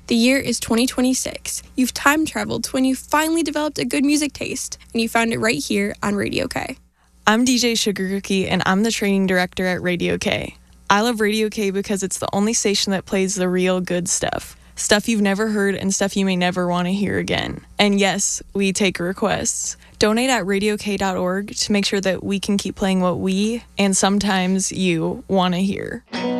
The year is 2026. You've time traveled to when you finally developed a good music taste, and you found it right here on Radio K. I'm DJ Sugar Cookie, and I'm the training director at Radio K. I love Radio K because it's the only station that plays the real good stuff. Stuff you've never heard and stuff you may never want to hear again. And yes, we take requests. Donate at radiok.org to make sure that we can keep playing what we, and sometimes you, want to hear.